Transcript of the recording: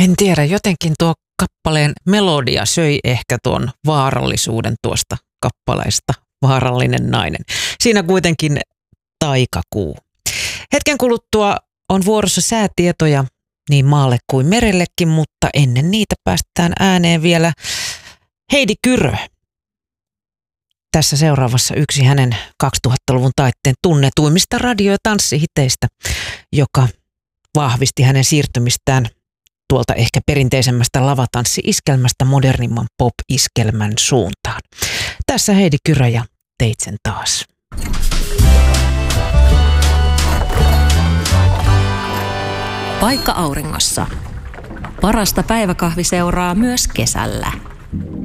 En tiedä, jotenkin tuo kappaleen melodia söi ehkä tuon vaarallisuuden tuosta kappaleesta. Vaarallinen nainen. Siinä kuitenkin taikakuu. Hetken kuluttua on vuorossa säätietoja niin maalle kuin merellekin, mutta ennen niitä päästään ääneen vielä Heidi Kyrö. Tässä seuraavassa yksi hänen 2000-luvun taitteen tunnetuimmista radio- ja tanssihiteistä, joka vahvisti hänen siirtymistään tuolta ehkä perinteisemmästä lavatanssi-iskelmästä modernimman pop-iskelmän suuntaan. Tässä Heidi Kyrö ja Teit sen taas. Paikka auringossa. Parasta päiväkahviseuraa myös kesällä.